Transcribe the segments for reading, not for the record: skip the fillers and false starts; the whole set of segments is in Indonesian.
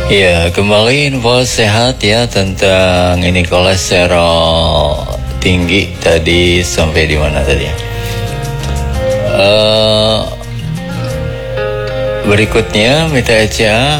Ya, kembali info sehat ya tentang ini kolesterol tinggi tadi sampai di mana tadi? Berikutnya Mita Eca,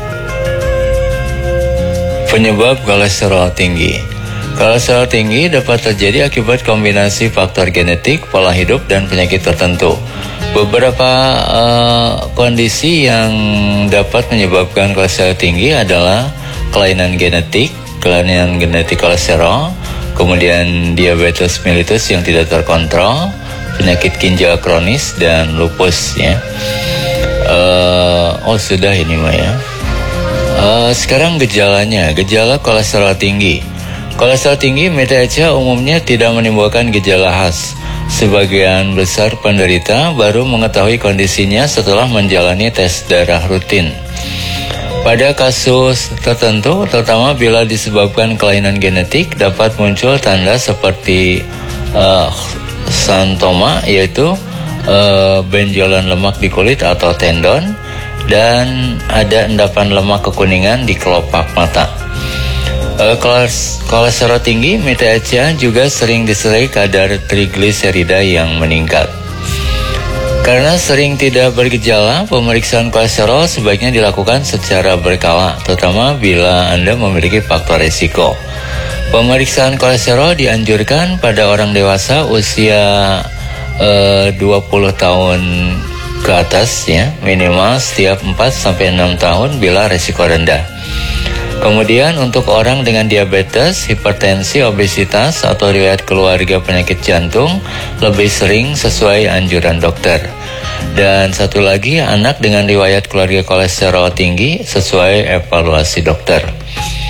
penyebab kolesterol tinggi. Kolesterol tinggi dapat terjadi akibat kombinasi faktor genetik, pola hidup, dan penyakit tertentu. Beberapa kondisi yang dapat menyebabkan kolesterol tinggi adalah kelainan genetik kolesterol, kemudian diabetes mellitus yang tidak terkontrol, penyakit ginjal kronis, dan lupus ya. Sudah ini mah ya. Sekarang gejala kolesterol tinggi. Kolesterol tinggi Mita Eca umumnya tidak menimbulkan gejala khas. Sebagian besar penderita baru mengetahui kondisinya setelah menjalani tes darah rutin. Pada kasus tertentu, terutama bila disebabkan kelainan genetik, dapat muncul tanda seperti xanthoma, yaitu benjolan lemak di kulit atau tendon, dan ada endapan lemak kekuningan di kelopak mata. Kolesterol tinggi Mita Eca juga sering disertai kadar trigliserida yang meningkat. Karena sering tidak bergejala, pemeriksaan kolesterol sebaiknya dilakukan secara berkala, terutama bila Anda memiliki faktor risiko. Pemeriksaan kolesterol dianjurkan pada orang dewasa usia 20 tahun ke atas ya, minimal setiap 4-6 tahun bila risiko rendah. Kemudian untuk orang dengan diabetes, hipertensi, obesitas, atau riwayat keluarga penyakit jantung lebih sering sesuai anjuran dokter. Dan satu lagi, anak dengan riwayat keluarga kolesterol tinggi sesuai evaluasi dokter.